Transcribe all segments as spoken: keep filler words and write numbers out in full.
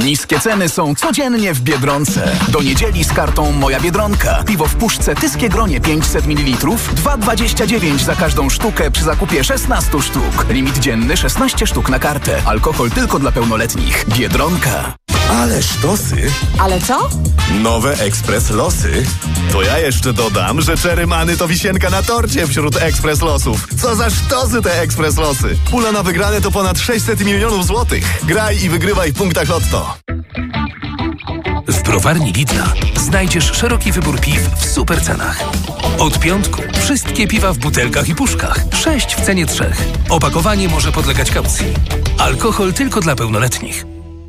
Niskie ceny są codziennie w Biedronce. Do niedzieli z kartą Moja Biedronka. Piwo w puszce Tyskie Gronie pięćset mililitrów, dwa dwadzieścia dziewięć za każdą sztukę przy zakupie szesnaście sztuk. Limit dzienny szesnaście sztuk na kartę. Alkohol tylko dla pełnoletnich. Biedronka. Ale sztosy. Ale co? Nowe Ekspres Losy. To ja jeszcze dodam, że Czerymany to wisienka na torcie wśród Ekspres Losów. Co za sztosy te Ekspres Losy. Pula na wygrane to ponad sześćset milionów złotych. Graj i wygrywaj w punktach Lotto. W browarni Lidla znajdziesz szeroki wybór piw w super cenach. Od piątku wszystkie piwa w butelkach i puszkach. Sześć w cenie trzech. Opakowanie może podlegać kaucji. Alkohol tylko dla pełnoletnich.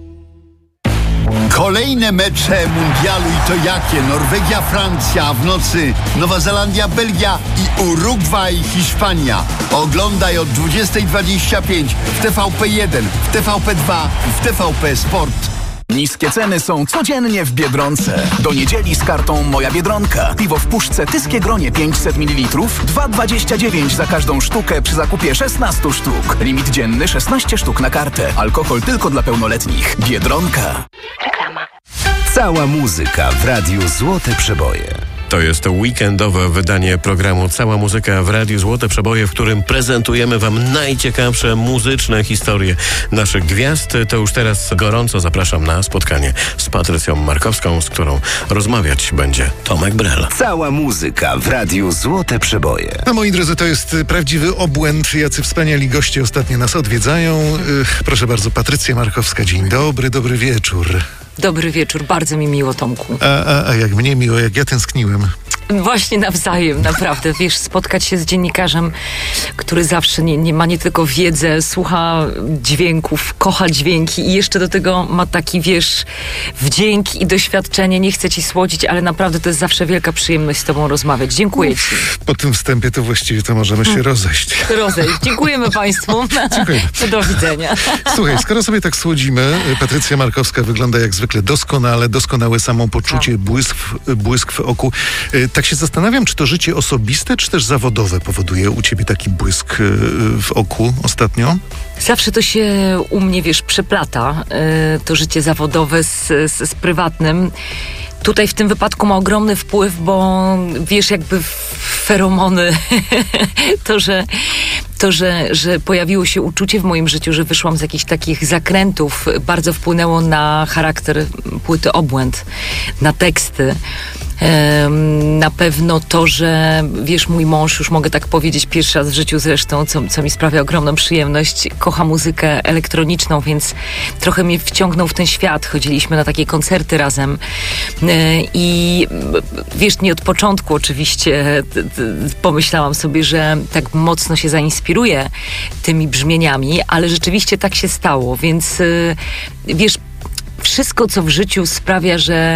Kolejne mecze mundialu i to jakie? Norwegia, Francja, a w nocy Nowa Zelandia, Belgia i Urugwaj, Hiszpania. Oglądaj od dwudziestej dwadzieścia pięć w T V P jeden, w T V P dwa i w T V P Sport. Niskie ceny są codziennie w Biedronce. Do niedzieli z kartą Moja Biedronka. Piwo w puszce Tyskie Gronie pięćset mililitrów, dwa dwadzieścia dziewięć za każdą sztukę przy zakupie szesnaście sztuk. Limit dzienny szesnaście sztuk na kartę. Alkohol tylko dla pełnoletnich. Biedronka. Reklama. Cała muzyka w Radiu Złote Przeboje. To jest weekendowe wydanie programu Cała Muzyka w Radiu Złote Przeboje, w którym prezentujemy Wam najciekawsze muzyczne historie naszych gwiazd. To już teraz gorąco zapraszam na spotkanie z Patrycją Markowską, z którą rozmawiać będzie Tomek Brel. Cała muzyka w Radiu Złote Przeboje. No moi drodzy, to jest prawdziwy obłęd. Jacy wspaniali goście ostatnio nas odwiedzają. Yy, proszę bardzo, Patrycja Markowska. Dzień dobry, dobry wieczór. Dobry wieczór, bardzo mi miło, Tomku. A, a, a jak mnie miło, jak ja tęskniłem. Właśnie nawzajem, naprawdę. Wiesz, spotkać się z dziennikarzem, który zawsze nie, nie ma nie tylko wiedzę, słucha dźwięków, kocha dźwięki i jeszcze do tego ma taki, wiesz, wdzięk i doświadczenie. Nie chcę ci słodzić, ale naprawdę to jest zawsze wielka przyjemność z tobą rozmawiać. Dziękuję ci. Po tym wstępie to właściwie to możemy się rozejść. Rozejść. Dziękujemy Państwu. Dziękujemy. Do widzenia. Słuchaj, skoro sobie tak słodzimy, Patrycja Markowska wygląda jak zwykle doskonale, doskonałe samopoczucie, błysk, błysk w oku. Tak się zastanawiam, czy to życie osobiste, czy też zawodowe powoduje u ciebie taki błysk w oku ostatnio? Zawsze to się u mnie, wiesz, przeplata, to życie zawodowe z, z, z prywatnym. Tutaj w tym wypadku ma ogromny wpływ, bo wiesz, jakby feromony, to, że to, że, że pojawiło się uczucie w moim życiu, że wyszłam z jakichś takich zakrętów, bardzo wpłynęło na charakter płyty Obłęd, na teksty. Na pewno to, że wiesz, mój mąż, już mogę tak powiedzieć pierwszy raz w życiu zresztą, co, co mi sprawia ogromną przyjemność, kocha muzykę elektroniczną, więc trochę mnie wciągnął w ten świat. Chodziliśmy na takie koncerty razem i wiesz, nie od początku oczywiście pomyślałam sobie, że tak mocno się zainspiruję tymi brzmieniami, ale rzeczywiście tak się stało, więc wiesz, wszystko co w życiu sprawia, że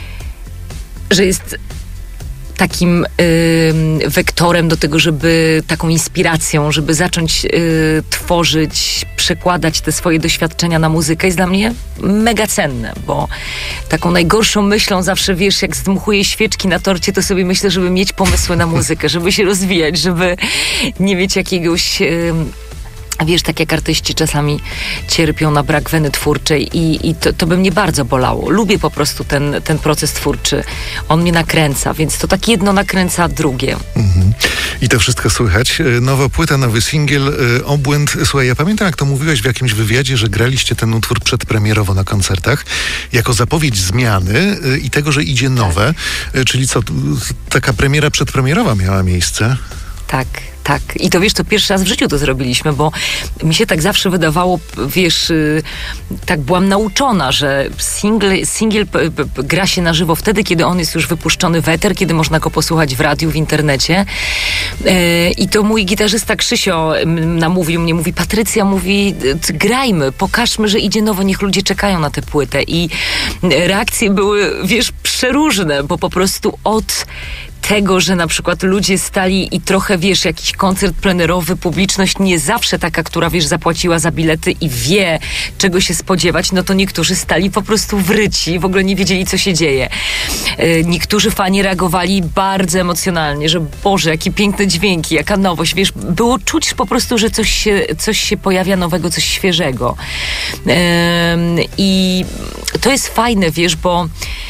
że jest takim y, wektorem do tego, żeby taką inspiracją, żeby zacząć y, tworzyć, przekładać te swoje doświadczenia na muzykę, jest dla mnie mega cenne, bo taką najgorszą myślą zawsze, wiesz, jak zdmuchuję świeczki na torcie, to sobie myślę, żeby mieć pomysły na muzykę, żeby się rozwijać, żeby nie mieć jakiegoś... Y, Wiesz, tak jak artyści czasami cierpią na brak weny twórczej i, i to, to by mnie bardzo bolało. Lubię po prostu ten, ten proces twórczy. On mnie nakręca, więc to tak jedno nakręca drugie. Mhm. I to wszystko słychać. Nowa płyta, nowy singiel, Obłęd. Słuchaj, ja pamiętam, jak to mówiłeś w jakimś wywiadzie, że graliście ten utwór przedpremierowo na koncertach, jako zapowiedź zmiany i tego, że idzie nowe. Czyli co, taka premiera przedpremierowa miała miejsce? Tak. Tak. I to wiesz, to pierwszy raz w życiu to zrobiliśmy, bo mi się tak zawsze wydawało, wiesz, yy, tak byłam nauczona, że single, single p- p- gra się na żywo wtedy, kiedy on jest już wypuszczony w eter, kiedy można go posłuchać w radiu, w internecie. Yy, I to mój gitarzysta Krzysio namówił mnie, mówi, Patrycja, mówi, grajmy, pokażmy, że idzie nowo, niech ludzie czekają na tę płytę. I reakcje były, wiesz, przeróżne, bo po prostu od tego, że na przykład ludzie stali i trochę, wiesz, jakiś koncert plenerowy, publiczność nie zawsze taka, która, wiesz, zapłaciła za bilety i wie, czego się spodziewać, no to niektórzy stali po prostu wryci, w ogóle nie wiedzieli, co się dzieje. Yy, niektórzy fani reagowali bardzo emocjonalnie, że Boże, jakie piękne dźwięki, jaka nowość, wiesz, było czuć po prostu, że coś się, coś się pojawia nowego, coś świeżego. Yy, I to jest fajne, wiesz, bo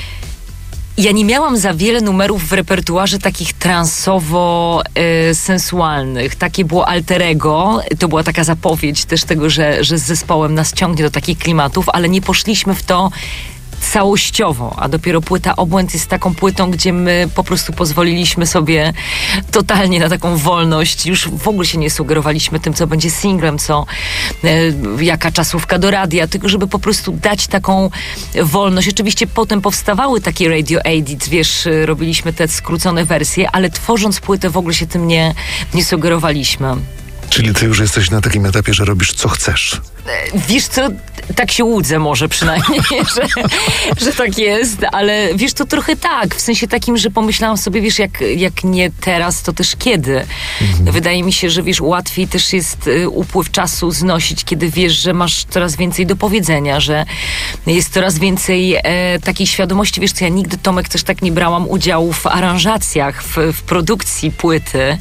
ja nie miałam za wiele numerów w repertuarze takich transowo-sensualnych. Takie było Alterego. To była taka zapowiedź też tego, że, że z zespołem nas ciągnie do takich klimatów, ale nie poszliśmy w to całościowo, a dopiero płyta Obłęd jest taką płytą, gdzie my po prostu pozwoliliśmy sobie totalnie na taką wolność. Już w ogóle się nie sugerowaliśmy tym, co będzie singlem, co e, jaka czasówka do radia, tylko żeby po prostu dać taką wolność. Oczywiście potem powstawały takie radio edits, wiesz, robiliśmy te skrócone wersje, ale tworząc płytę w ogóle się tym nie, nie sugerowaliśmy. Czyli ty już jesteś na takim etapie, że robisz co chcesz. Wiesz co, tak się łudzę może przynajmniej, że, że tak jest, ale wiesz, to trochę tak, w sensie takim, że pomyślałam sobie, wiesz, jak, jak nie teraz, to też kiedy. Mhm. Wydaje mi się, że wiesz, łatwiej też jest y, upływ czasu znosić, kiedy wiesz, że masz coraz więcej do powiedzenia, że jest coraz więcej e, takiej świadomości. Wiesz co, ja nigdy, Tomek, też tak nie brałam udziału w aranżacjach, w, w produkcji płyty.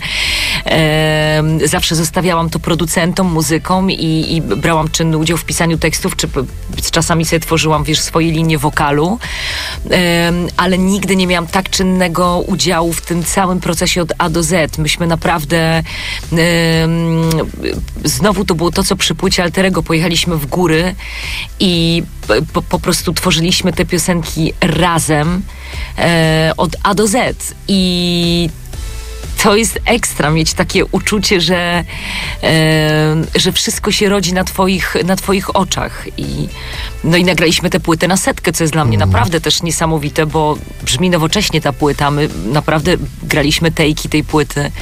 E, zawsze zostawiałam to producentom, muzykom i, i brałam czynny udział w pisaniu tekstów, czy czasami sobie tworzyłam, wiesz, swoje linie wokalu, um, ale nigdy nie miałam tak czynnego udziału w tym całym procesie od A do Z. Myśmy naprawdę um, znowu to było to, co przy płycie Alterego. Pojechaliśmy w góry i po, po prostu tworzyliśmy te piosenki razem um, od A do Z i to jest ekstra, mieć takie uczucie, że, e, że wszystko się rodzi na twoich, na twoich oczach. I, no i nagraliśmy tę płytę na setkę, co jest dla mnie mm. naprawdę też niesamowite, bo brzmi nowocześnie ta płyta. My naprawdę graliśmy tejki tej płyty,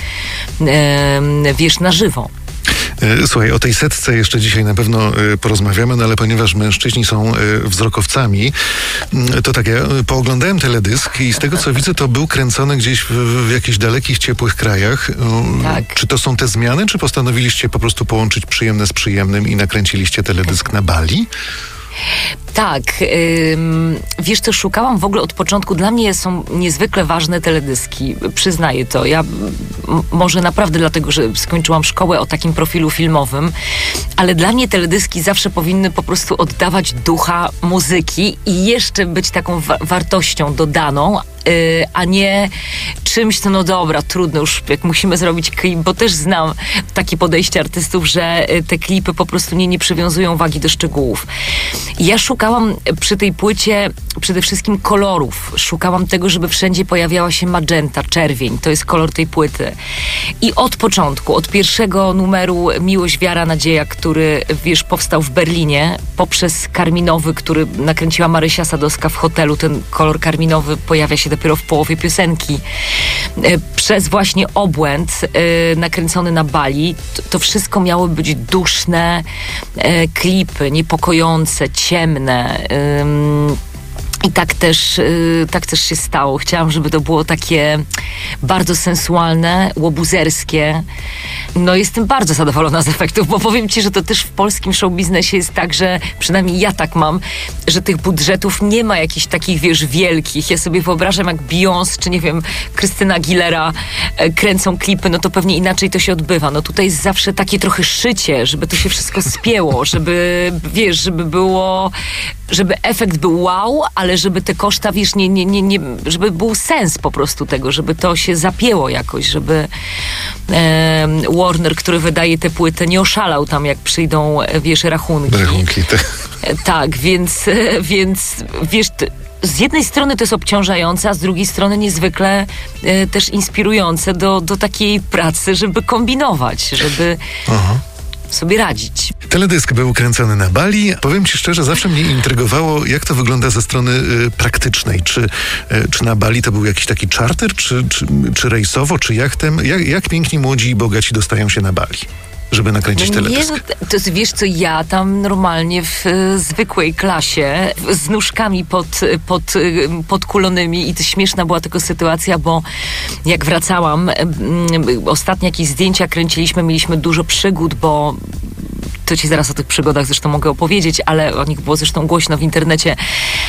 e, wiesz, na żywo. Słuchaj, o tej setce jeszcze dzisiaj na pewno porozmawiamy, no ale ponieważ mężczyźni są wzrokowcami, to tak, ja pooglądałem teledysk i z tego, co widzę, to był kręcony gdzieś w, w jakichś dalekich, ciepłych krajach. Tak. Czy to są te zmiany, czy postanowiliście po prostu połączyć przyjemne z przyjemnym i nakręciliście teledysk na Bali? Tak, ym, wiesz co, szukałam w ogóle od początku, dla mnie są niezwykle ważne teledyski, przyznaję to. Ja m- może naprawdę dlatego, że skończyłam szkołę o takim profilu filmowym, ale dla mnie teledyski zawsze powinny po prostu oddawać ducha muzyki i jeszcze być taką wa- wartością dodaną, Yy, a nie czymś, co no dobra, trudno już, jak musimy zrobić klip, bo też znam takie podejście artystów, że yy, te klipy po prostu nie, nie przywiązują wagi do szczegółów. Ja szukałam przy tej płycie przede wszystkim kolorów. Szukałam tego, żeby wszędzie pojawiała się magenta, czerwień. To jest kolor tej płyty. I od początku, od pierwszego numeru Miłość, Wiara, Nadzieja, który, wiesz, powstał w Berlinie, poprzez karminowy, który nakręciła Marysia Sadowska w hotelu, ten kolor karminowy pojawia się dopiero w połowie piosenki. Przez właśnie Obłęd yy, nakręcony na Bali, to, to wszystko miało być duszne yy, klipy, niepokojące, ciemne. Yy, I tak też, yy, tak też się stało. Chciałam, żeby to było takie bardzo sensualne, łobuzerskie. No jestem bardzo zadowolona z efektów, bo powiem ci, że to też w polskim showbiznesie jest tak, że przynajmniej ja tak mam, że tych budżetów nie ma jakichś takich, wiesz, wielkich. Ja sobie wyobrażam, jak Beyoncé, czy nie wiem, Krystyna Aguilera e, kręcą klipy, no to pewnie inaczej to się odbywa. No tutaj jest zawsze takie trochę szycie, żeby to się wszystko spięło, żeby, wiesz, żeby było, żeby efekt był wow, ale żeby te koszta, wiesz, nie, nie, nie, nie, żeby był sens po prostu tego, żeby to się zapięło jakoś, żeby e, Warner, który wydaje tę płytę, nie oszalał tam, jak przyjdą, wiesz, rachunki. Rachunki, tak. E, tak, więc, e, więc wiesz, t- z jednej strony to jest obciążające, a z drugiej strony niezwykle e, też inspirujące do, do takiej pracy, żeby kombinować, żeby Aha. sobie radzić. Teledysk był kręcony na Bali. Powiem ci szczerze, zawsze mnie intrygowało, jak to wygląda ze strony y, praktycznej. Czy, y, czy na Bali to był jakiś taki czarter, czy, czy, czy rejsowo, czy jachtem? Jak, jak piękni, młodzi i bogaci dostają się na Bali, żeby nakręcić no teledysk? Nie, to jest, wiesz co, ja tam normalnie w y, zwykłej klasie, z nóżkami pod, pod, y, podkulonymi i to śmieszna była tylko sytuacja, bo jak wracałam, y, y, ostatnie jakieś zdjęcia kręciliśmy, mieliśmy dużo przygód, bo to ci zaraz o tych przygodach zresztą mogę opowiedzieć, ale o nich było zresztą głośno w internecie.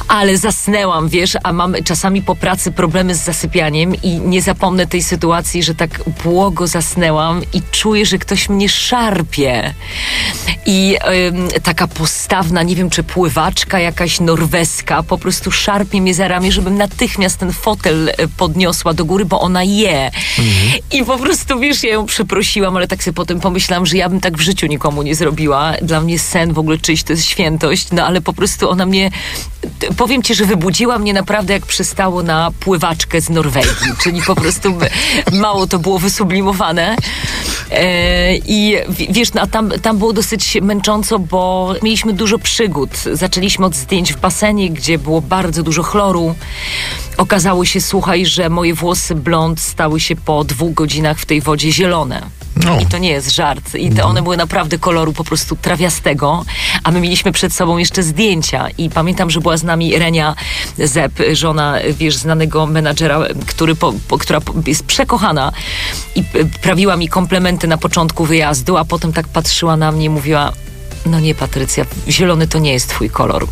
Ale zasnęłam, wiesz, a mam czasami po pracy problemy z zasypianiem i nie zapomnę tej sytuacji, że tak błogo zasnęłam i czuję, że ktoś mnie szarpie. I ym, taka postawna, nie wiem, czy pływaczka jakaś norweska po prostu szarpie mnie za ramię, żebym natychmiast ten fotel podniosła do góry, bo ona je. Mhm. I po prostu, wiesz, ja ją przeprosiłam, ale tak sobie potem pomyślałam, że ja bym tak w życiu nikomu nie zrobiła. Dla mnie sen w ogóle czyjś to jest świętość, no ale po prostu ona mnie, powiem ci, że wybudziła mnie naprawdę jak przystało na pływaczkę z Norwegii, czyli po prostu mało to było wysublimowane. E, I wiesz, no, a tam, tam było dosyć męcząco, bo mieliśmy dużo przygód. Zaczęliśmy od zdjęć w basenie, gdzie było bardzo dużo chloru. Okazało się, słuchaj, że moje włosy blond stały się po dwóch godzinach w tej wodzie zielone. No. I to nie jest żart. I te one były naprawdę koloru po prostu trawiastego, a my mieliśmy przed sobą jeszcze zdjęcia. I pamiętam, że była z nami Renia Zepp, żona, wiesz, znanego menadżera, który po, po, która jest przekochana i prawiła mi komplementy na początku wyjazdu, a potem tak patrzyła na mnie i mówiła: no nie, Patrycja, zielony to nie jest twój kolor.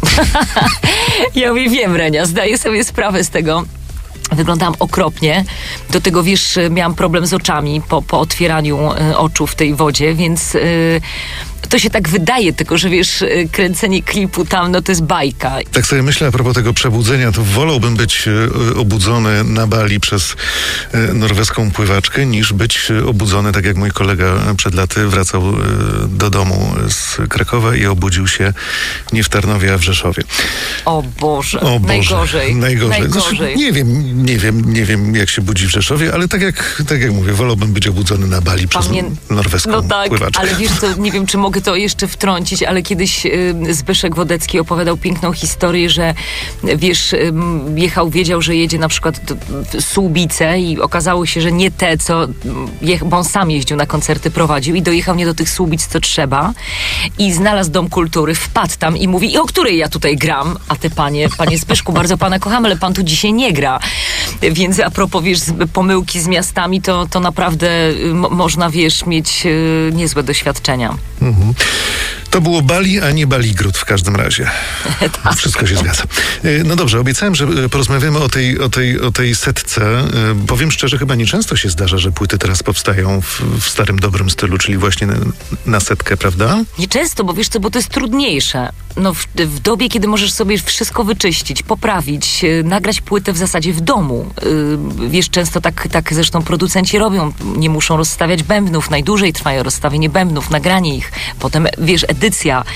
Ja mówię, wiem, Renia, zdaję sobie sprawę z tego. Wyglądałam okropnie. Do tego, wiesz, miałam problem z oczami po, po otwieraniu y, oczu w tej wodzie, więc y, to się tak wydaje, tylko że wiesz, y, kręcenie klipu tam, no to jest bajka. Tak sobie myślę a propos tego przebudzenia, to wolałbym być y, obudzony na Bali przez y, norweską pływaczkę, niż być y, obudzony, tak jak mój kolega przed laty wracał y, do domu z Krakowa i obudził się nie w Tarnowie, a w Rzeszowie. O Boże, o Boże najgorzej. Najgorzej. najgorzej. Znaczy, nie wiem, nie wiem, nie wiem jak się budzi w Rzeszowie, ale tak jak, tak jak mówię, wolałbym być obudzony na Bali przez Pamię... norweską no tak, pływaczkę. Ale wiesz co, nie wiem, czy mogę to jeszcze wtrącić, ale kiedyś y, Zbyszek Wodecki opowiadał piękną historię, że wiesz, y, jechał, wiedział, że jedzie na przykład do, w Słubice i okazało się, że nie te, co je, bo on sam jeździł na koncerty, prowadził i dojechał nie do tych Słubic, co trzeba i znalazł Dom Kultury, wpadł tam i mówi: i o której ja tutaj gram? A te panie, panie Zbyszku, bardzo pana kocham, ale pan tu dzisiaj nie gra. Więc a propos, wiesz, pomyłki z miastami, to, to naprawdę m- można, wiesz, mieć y, niezłe doświadczenia. Mhm. To było Bali, a nie Baligród w każdym razie. Tak. Wszystko się zgadza. No dobrze, obiecałem, że porozmawiamy o tej, o tej, o tej setce. Powiem szczerze, chyba nieczęsto się zdarza, że płyty teraz powstają w, w starym, dobrym stylu, czyli właśnie na, na setkę, prawda? Nieczęsto, bo wiesz co, bo to jest trudniejsze. No w, w dobie, kiedy możesz sobie wszystko wyczyścić, poprawić, nagrać płytę w zasadzie w domu. Yy, wiesz, często tak, tak zresztą producenci robią. Nie muszą rozstawiać bębnów. Najdłużej trwają rozstawienie bębnów, nagranie ich. Potem, wiesz, edycja.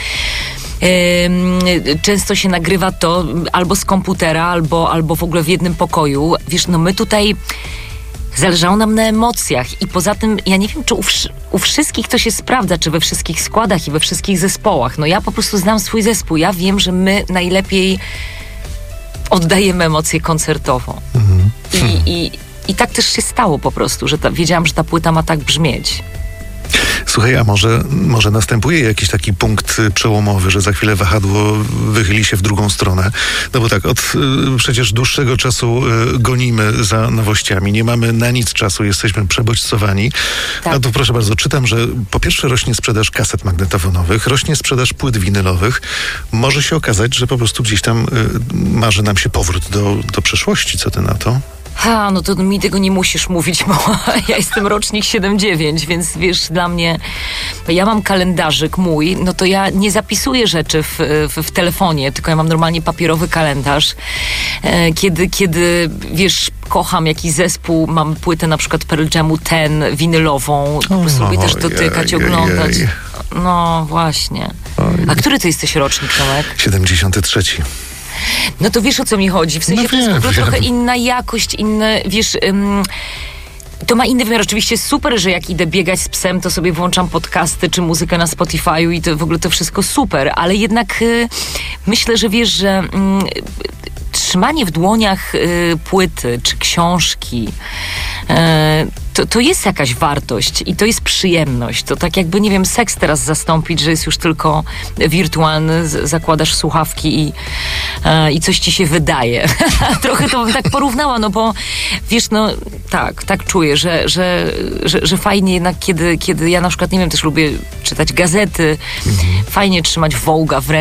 Yy, często się nagrywa to albo z komputera, albo, albo w ogóle w jednym pokoju. Wiesz, no my tutaj zależało nam na emocjach i poza tym ja nie wiem, czy u, u wszystkich to się sprawdza, czy we wszystkich składach i we wszystkich zespołach. No ja po prostu znam swój zespół. Ja wiem, że my najlepiej oddajemy emocje koncertowo. Mhm. I, i, I tak też się stało po prostu, że ta, wiedziałam, że ta płyta ma tak brzmieć. Słuchaj, a może, może następuje jakiś taki punkt przełomowy, że za chwilę wahadło wychyli się w drugą stronę? No bo tak, od y, przecież dłuższego czasu y, gonimy za nowościami. Nie mamy na nic czasu, jesteśmy przebodźcowani. Tak. A tu proszę bardzo, czytam, że po pierwsze rośnie sprzedaż kaset magnetofonowych, rośnie sprzedaż płyt winylowych. Może się okazać, że po prostu gdzieś tam y, marzy nam się powrót do, do przeszłości. Co ty na to? Ha, no to mi tego nie musisz mówić, bo ja jestem rocznik siedem dziewięć, więc wiesz, dla mnie, ja mam kalendarzyk mój, no to ja nie zapisuję rzeczy w, w, w telefonie, tylko ja mam normalnie papierowy kalendarz. E, kiedy, kiedy, wiesz, kocham jakiś zespół, mam płytę na przykład Pearl Jamu Ten, winylową, po prostu lubię też dotykać, jej, oglądać. Jej. No właśnie. A który ty jesteś rocznik, Tomek? siedemdziesiąty trzeci. No to wiesz, o co mi chodzi. W sensie no to jest wiem, trochę inna jakość, inne, wiesz... Ym, to ma inny wymiar. Oczywiście super, że jak idę biegać z psem, to sobie włączam podcasty czy muzykę na Spotify'u i to w ogóle to wszystko super, ale jednak y, myślę, że wiesz, że y, trzymanie w dłoniach y, płyty czy książki y, to, to jest jakaś wartość i to jest przyjemność. To tak jakby, nie wiem, seks teraz zastąpić, że jest już tylko wirtualny, z, zakładasz słuchawki i, y, i coś ci się wydaje. Trochę to bym tak porównała, no bo wiesz, no tak, tak czuję, że, że, że, że fajnie jednak, kiedy, kiedy ja na przykład, nie wiem, też lubię czytać gazety, mhm. fajnie trzymać Vogue'a w ręku,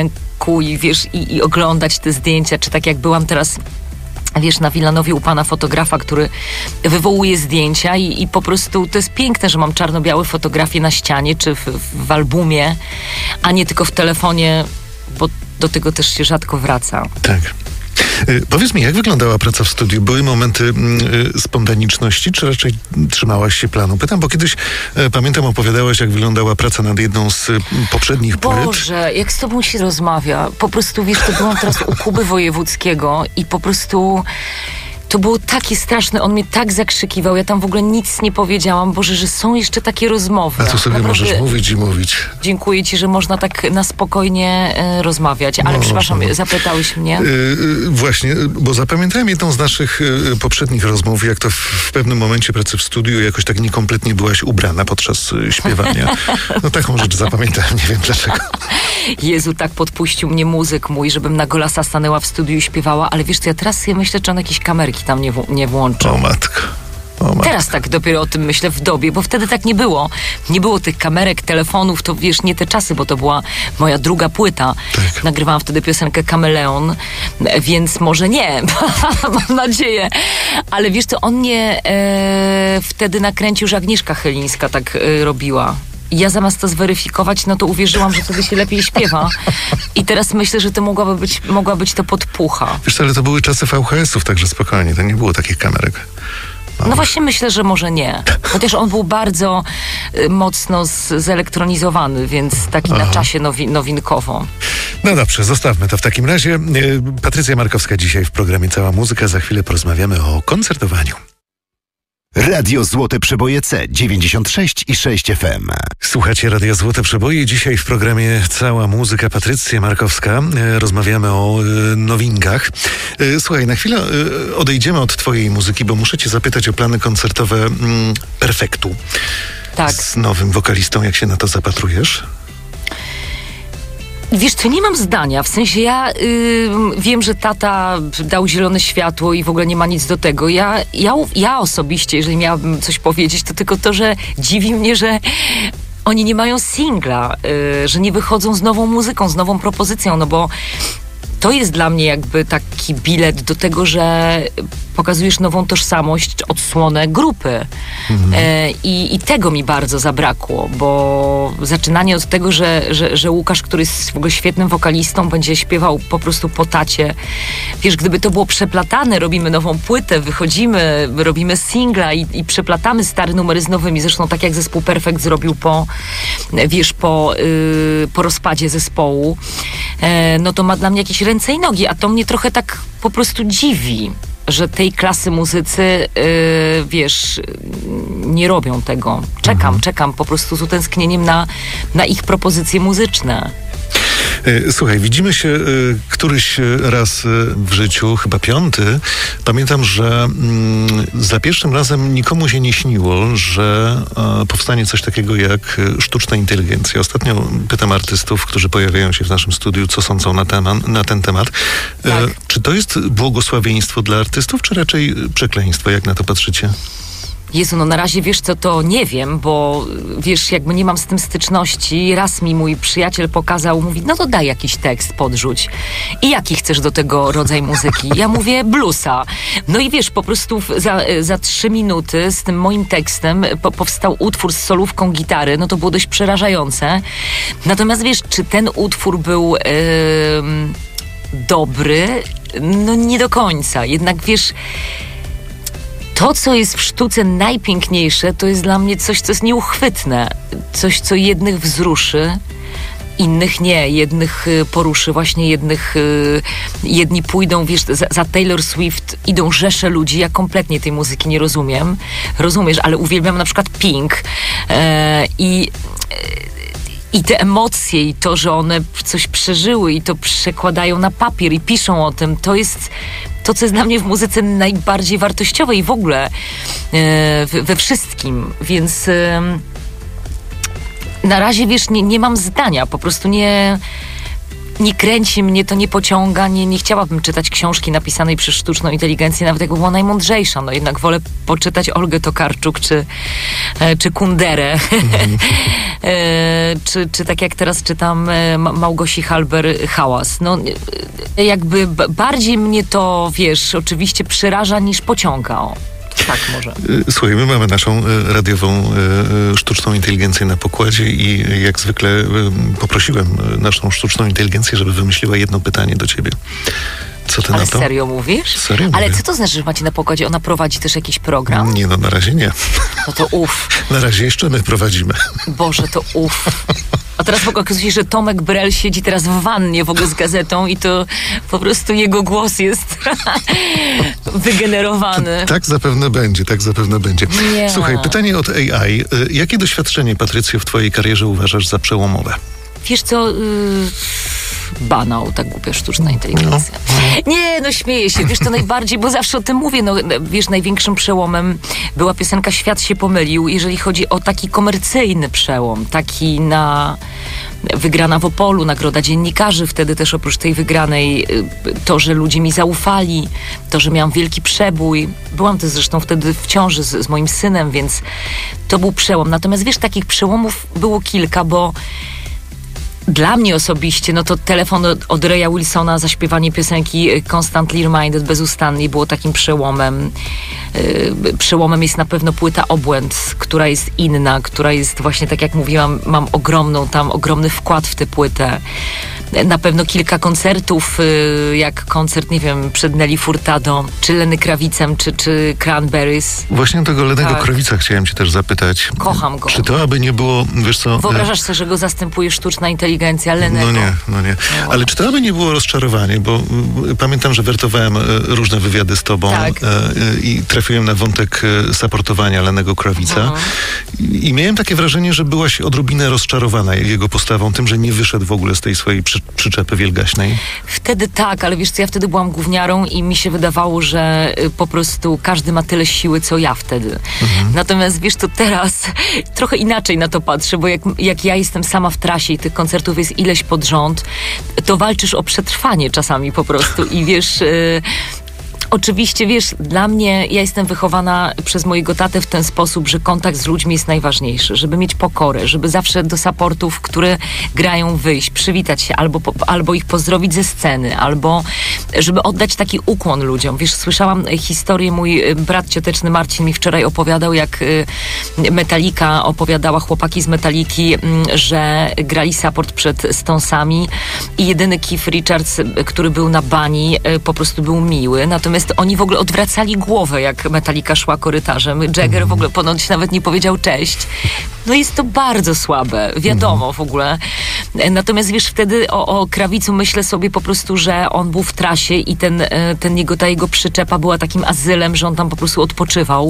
parku i wiesz, i, i oglądać te zdjęcia, czy tak jak byłam teraz, wiesz, na Wilanowie u pana fotografa, który wywołuje zdjęcia i, i po prostu to jest piękne, że mam czarno-białe fotografie na ścianie, czy w, w albumie, a nie tylko w telefonie, bo do tego też się rzadko wraca. Tak. Y, powiedz mi, jak wyglądała praca w studiu? Były momenty y, spontaniczności, czy raczej trzymałaś się planu? Pytam, bo kiedyś y, pamiętam, opowiadałaś, jak wyglądała praca nad jedną z y, poprzednich płyt. Boże, jak z tobą się rozmawia. Po prostu, wiesz, to byłam teraz u Kuby Wojewódzkiego i po prostu to było takie straszne. On mnie tak zakrzykiwał. Ja tam w ogóle nic nie powiedziałam. Boże, że są jeszcze takie rozmowy. A tu sobie Naprawdę możesz mówić i mówić. Dziękuję ci, że można tak na spokojnie e, rozmawiać. Ale No, przepraszam, no. zapytałeś mnie. Yy, właśnie, bo zapamiętałem jedną z naszych yy, poprzednich rozmów, jak to w, w pewnym momencie pracy w studiu jakoś tak niekompletnie byłaś ubrana podczas yy, śpiewania. No taką rzecz zapamiętałem, nie wiem dlaczego. Jezu, tak podpuścił mnie muzyk mój, żebym na golasa stanęła w studiu i śpiewała, ale wiesz co, ja teraz sobie myślę, czy on jakieś kamerki tam nie, w- nie włączył. O matko. O matko. Teraz tak dopiero o tym myślę w dobie, bo wtedy tak nie było. Nie było tych kamerek, telefonów, to wiesz, nie te czasy, bo to była moja druga płyta. Tak. Nagrywałam wtedy piosenkę Kameleon, więc może nie, mam nadzieję. Ale wiesz co, on mnie e, wtedy nakręcił, że Agnieszka Chylińska tak e, robiła. I ja zamiast to zweryfikować, no to uwierzyłam, że wtedy się lepiej śpiewa. I teraz myślę, że to mogłaby być, mogła być to podpucha. Wiesz, ale to były czasy V H S ów, także spokojnie, to nie było takich kamerek. No właśnie myślę, że może nie. Chociaż on był bardzo y, mocno z, zelektronizowany, więc taki na czasie nowi, nowinkowo. No dobrze, zostawmy to w takim razie. Yy, Patrycja Markowska dzisiaj w programie Cała Muzyka. Za chwilę porozmawiamy o koncertowaniu. Radio Złote Przeboje C dziewięćdziesiąt sześć i sześć F M. Słuchacie Radia Złote Przeboje. Dzisiaj w programie Cała Muzyka. Patrycja Markowska. E, Rozmawiamy o e, nowinkach. E, Słuchaj, na chwilę e, odejdziemy od twojej muzyki, bo muszę cię zapytać o plany koncertowe mm, Perfektu. Tak. Z nowym wokalistą. Jak się na to zapatrujesz? Wiesz co, nie mam zdania. W sensie ja y, wiem, że tata dał zielone światło i w ogóle nie ma nic do tego. Ja, ja, ja osobiście, jeżeli miałabym coś powiedzieć, to tylko to, że dziwi mnie, że oni nie mają singla, y, że nie wychodzą z nową muzyką, z nową propozycją, no bo to jest dla mnie jakby taki bilet do tego, że pokazujesz nową tożsamość, odsłonę grupy. Mhm. E, i, I tego mi bardzo zabrakło, bo zaczynanie od tego, że, że, że Łukasz, który jest w ogóle świetnym wokalistą, będzie śpiewał po prostu po tacie. Wiesz, gdyby to było przeplatane, robimy nową płytę, wychodzimy, robimy singla i, i przeplatamy stare numery z nowymi. Zresztą tak jak zespół Perfekt zrobił po, wiesz, po, yy, po rozpadzie zespołu, e, no to ma dla mnie jakieś ręce i nogi, a to mnie trochę tak po prostu dziwi, że tej klasy muzycy, yy, wiesz, nie robią tego. Czekam, mhm. czekam po prostu z utęsknieniem na, na ich propozycje muzyczne. Słuchaj, widzimy się y, któryś raz w życiu, chyba piąty. Pamiętam, że mm, za pierwszym razem nikomu się nie śniło, że y, powstanie coś takiego jak sztuczna inteligencja. Ostatnio pytam artystów, którzy pojawiają się w naszym studiu, co sądzą na, temat, na ten temat. Tak. Y, czy to jest błogosławieństwo dla artystów, czy raczej przekleństwo? Jak na to patrzycie? Jezu, no na razie wiesz co, to nie wiem, bo wiesz, jakby nie mam z tym styczności. Raz mi mój przyjaciel pokazał, mówi, no to daj jakiś tekst, podrzuć. I jaki chcesz do tego rodzaj muzyki? Ja mówię, bluesa. No i wiesz, po prostu za, za trzy minuty z tym moim tekstem po, powstał utwór z solówką gitary, no to było dość przerażające. Natomiast wiesz, czy ten utwór był yy, dobry? No nie do końca. Jednak wiesz, to, co jest w sztuce najpiękniejsze, to jest dla mnie coś, co jest nieuchwytne. Coś, co jednych wzruszy, innych nie. Jednych poruszy, właśnie jednych... Jedni pójdą, wiesz, za, za Taylor Swift idą rzesze ludzi. Ja kompletnie tej muzyki nie rozumiem. Rozumiesz, ale uwielbiam na przykład Pink. E, I... I te emocje, i to, że one coś przeżyły i to przekładają na papier i piszą o tym, to jest to, co jest dla mnie w muzyce najbardziej wartościowe i w ogóle e, we, we wszystkim. Więc e, na razie, wiesz, nie, nie mam zdania. Po prostu nie... nie kręci mnie, to nie pociąga, nie, nie chciałabym czytać książki napisanej przez sztuczną inteligencję, nawet jakby była najmądrzejsza. No jednak wolę poczytać Olgę Tokarczuk czy, czy Kunderę. Mm. czy, czy tak jak teraz czytam Małgosi Halber Hałas. No jakby bardziej mnie to, wiesz, oczywiście przeraża niż pociąga. O. Tak, może. Słuchaj, my mamy naszą radiową sztuczną inteligencję na pokładzie i jak zwykle poprosiłem naszą sztuczną inteligencję, żeby wymyśliła jedno pytanie do ciebie. Co ty Ale na to? serio mówisz? Serio Ale mówię. co to znaczy, że macie na pokładzie? Ona prowadzi też jakiś program? Nie, no na razie nie. No to uff. Na razie jeszcze my prowadzimy. Boże, to uff. A teraz w ogóle okazuje się, że Tomek Brel siedzi teraz w wannie w ogóle z gazetą i to po prostu jego głos jest wygenerowany. Tak zapewne będzie, tak zapewne będzie. Nie. Słuchaj, pytanie od A I. Jakie doświadczenie, Patrycjo, w twojej karierze uważasz za przełomowe? Wiesz co... Yy... banał, tak głupia sztuczna inteligencja. No. Nie, no śmieję się, wiesz, to najbardziej, bo zawsze o tym mówię, no wiesz, największym przełomem była piosenka Świat się pomylił, jeżeli chodzi o taki komercyjny przełom, taki na wygrana w Opolu, nagroda dziennikarzy, wtedy też oprócz tej wygranej to, że ludzie mi zaufali, to, że miałam wielki przebój. Byłam też zresztą wtedy w ciąży z, z moim synem, więc to był przełom. Natomiast wiesz, takich przełomów było kilka, bo dla mnie osobiście, no to telefon od, od Raya Wilsona, zaśpiewanie piosenki Constantly Reminded bezustannie było takim przełomem. Yy, przełomem jest na pewno płyta Obłęd, która jest inna, która jest właśnie, tak jak mówiłam, mam ogromną tam, ogromny wkład w tę płytę. Na pewno kilka koncertów, yy, jak koncert, nie wiem, przed Nelly Furtado, czy Lenny Kravicem, czy, czy Cranberries. Właśnie tego Lennego Tak. Krawica chciałem cię też zapytać. Kocham go. Czy to aby nie było, wiesz co... Wyobrażasz sobie, że go zastępuje sztuczna inteligencja, Lennego? No nie, no nie. Ale czy to aby nie było rozczarowanie, bo y, pamiętam, że wertowałem y, różne wywiady z tobą Tak. y, y, i trafiłem na wątek y, supportowania Lennego Krawica Mhm. I, i miałem takie wrażenie, że byłaś odrobinę rozczarowana jego postawą, tym, że nie wyszedł w ogóle z tej swojej przy, przyczepy wielgaśnej. Wtedy tak, ale wiesz co, ja wtedy byłam gówniarą i mi się wydawało, że y, po prostu każdy ma tyle siły, co ja wtedy. Mhm. Natomiast wiesz, to teraz trochę inaczej na to patrzę, bo jak, jak ja jestem sama w trasie i tych koncertów jest ileś pod rząd, to walczysz o przetrwanie czasami po prostu i wiesz... Y, Oczywiście, wiesz, dla mnie, ja jestem wychowana przez mojego tatę w ten sposób, że kontakt z ludźmi jest najważniejszy, żeby mieć pokorę, żeby zawsze do supportów, które grają, wyjść, przywitać się, albo, albo ich pozdrowić ze sceny, albo żeby oddać taki ukłon ludziom. Wiesz, słyszałam historię, mój brat cioteczny Marcin mi wczoraj opowiadał, jak Metallica opowiadała, chłopaki z Metalliki, że grali support przed Stonesami i jedyny Keith Richards, który był na bani, po prostu był miły, natomiast oni w ogóle odwracali głowę, jak Metallica szła korytarzem. Jagger w ogóle ponoć nawet nie powiedział cześć. No jest to bardzo słabe, wiadomo w ogóle. Natomiast wiesz, wtedy o, o Krawicu myślę sobie po prostu, że on był w trasie i ten, ten jego, ta jego przyczepa była takim azylem, że on tam po prostu odpoczywał.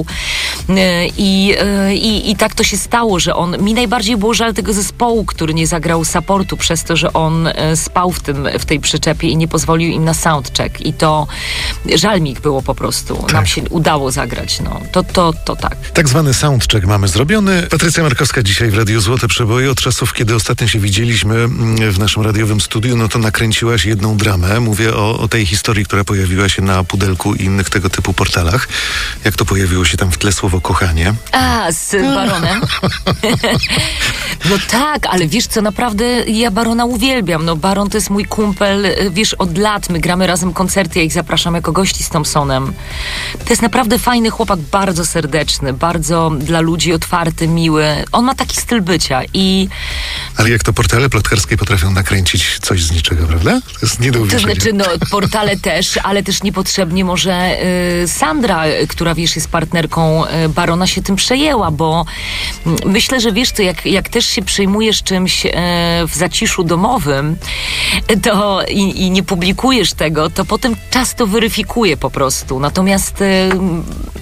I, i, i tak to się stało, że on... Mi najbardziej było żal tego zespołu, który nie zagrał supportu przez to, że on spał w, tym, w tej przyczepie i nie pozwolił im na soundcheck. I to żal mi ich było po prostu. Tak. Nam się udało zagrać. No. To, to, to tak. Tak zwany soundcheck mamy zrobiony. Patrycja Markowska dzisiaj w Radiu Złote Przeboje. Od czasów, kiedy ostatnio się widzieliśmy w naszym radiowym studiu, no to nakręciłaś jedną dramę. Mówię o, o tej historii, która pojawiła się na Pudelku i innych tego typu portalach. Jak to pojawiło się tam w tle słowo kochanie. A, z Baronem? No tak, ale wiesz co, naprawdę ja Barona uwielbiam. No Baron to jest mój kumpel, wiesz, od lat. My gramy razem koncerty, ja ich zapraszam jako gości z Thompsonem. To jest naprawdę fajny chłopak, bardzo serdeczny, bardzo dla ludzi otwarty, miły. On ma taki styl bycia i... Ale jak to portale plotkarskie potrafią nakręcić coś z niczego, prawda? To jest nie do To uwierzenia. znaczy, no, portale też, ale też niepotrzebnie może y, Sandra, która, wiesz, jest partnerką y, Barona, się tym przejęła, bo y, myślę, że wiesz, to jak, jak też się przejmujesz czymś y, w zaciszu domowym to i, i nie publikujesz tego, to potem czas to weryfikuje po prostu. Natomiast y,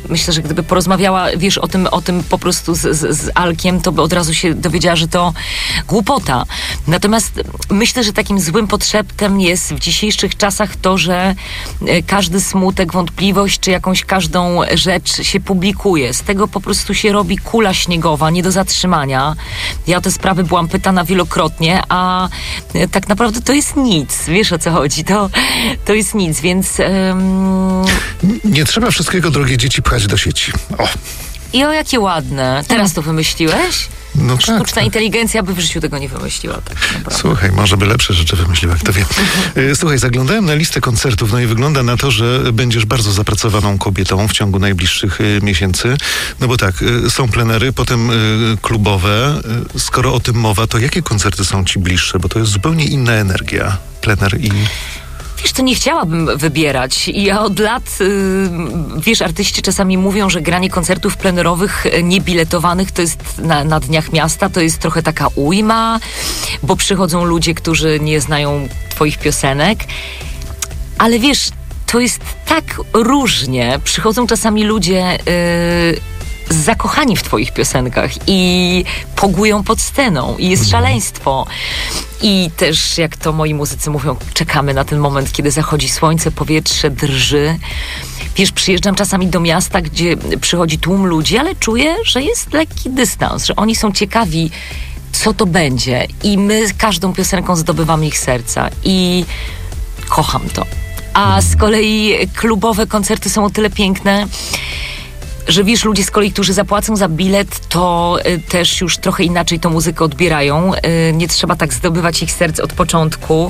myślę, że gdyby porozmawiała, wiesz, o tym, o tym po prostu z, z, z Alkiem, to by od razu się dowiedziała, że to głupota. Natomiast myślę, że takim złym podszeptem jest w dzisiejszych czasach to, że każdy smutek, wątpliwość, czy jakąś każdą rzecz się publikuje. Z tego po prostu się robi kula śniegowa, nie do zatrzymania. Ja o te sprawy byłam pytana wielokrotnie, a tak naprawdę to jest nic. Wiesz, o co chodzi? To, to jest nic, więc... Um... Nie trzeba wszystkiego, drogie dzieci, pchać do sieci. O. I o, jakie ładne. Teraz to wymyśliłeś? No Sztuczna tak, tak. inteligencja by w życiu tego nie wymyśliła. Tak naprawdę. Słuchaj, może by lepsze rzeczy wymyśliła, kto wie. Słuchaj, zaglądałem na listę koncertów, no i wygląda na to, że będziesz bardzo zapracowaną kobietą w ciągu najbliższych y, miesięcy. No bo tak, y, są plenery, potem y, klubowe. Y, skoro o tym mowa, to jakie koncerty są ci bliższe? Bo to jest zupełnie inna energia. Plener i... Wiesz, to nie chciałabym wybierać. I ja od lat, yy, wiesz, artyści czasami mówią, że granie koncertów plenerowych niebiletowanych to jest na, na Dniach Miasta, to jest trochę taka ujma, bo przychodzą ludzie, którzy nie znają twoich piosenek. Ale wiesz, to jest tak różnie. Przychodzą czasami ludzie... Yy, zakochani w twoich piosenkach i pogują pod sceną i jest szaleństwo. I też, jak to moi muzycy mówią, czekamy na ten moment, kiedy zachodzi słońce, powietrze drży. Wiesz, przyjeżdżam czasami do miasta, gdzie przychodzi tłum ludzi, ale czuję, że jest lekki dystans, że oni są ciekawi, co to będzie. I my każdą piosenką zdobywamy ich serca. I kocham to. A z kolei klubowe koncerty są o tyle piękne, że wiesz, ludzie z kolei, którzy zapłacą za bilet, to y, też już trochę inaczej tą muzykę odbierają. Y, nie trzeba tak zdobywać ich serc od początku.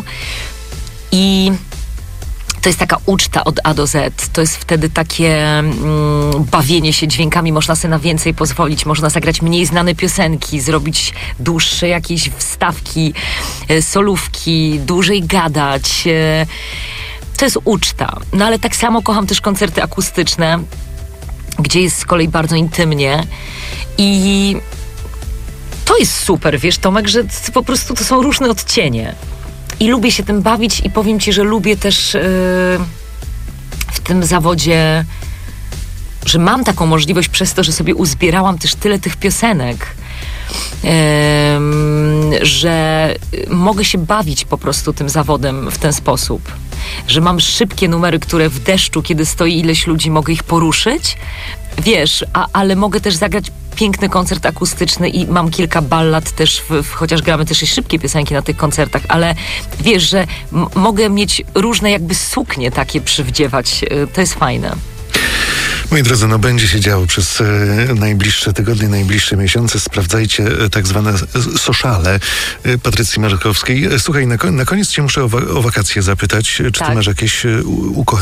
I to jest taka uczta od A do Z. To jest wtedy takie mm, bawienie się dźwiękami. Można sobie na więcej pozwolić. Można zagrać mniej znane piosenki, zrobić dłuższe jakieś wstawki, y, solówki, dłużej gadać. Y, to jest uczta. No ale tak samo kocham też koncerty akustyczne, gdzie jest z kolei bardzo intymnie i to jest super, wiesz, Tomek, że po prostu to są różne odcienie i lubię się tym bawić i powiem ci, że lubię też yy, w tym zawodzie, że mam taką możliwość przez to, że sobie uzbierałam też tyle tych piosenek, yy, że mogę się bawić po prostu tym zawodem w ten sposób. Że mam szybkie numery, które w deszczu, kiedy stoi ileś ludzi, mogę ich poruszyć, wiesz, a, ale mogę też zagrać piękny koncert akustyczny i mam kilka ballad też, w, w, chociaż gramy też i szybkie piosenki na tych koncertach, ale wiesz, że m- mogę mieć różne jakby suknie takie przywdziewać, to jest fajne. Moi drodzy, no będzie się działo przez e, najbliższe tygodnie, najbliższe miesiące. Sprawdzajcie e, tak zwane sociale e, Patrycji Markowskiej. E, słuchaj, na, na koniec cię muszę o, wa- o wakacje zapytać. Czy tak. ty masz jakieś e, u- ukochane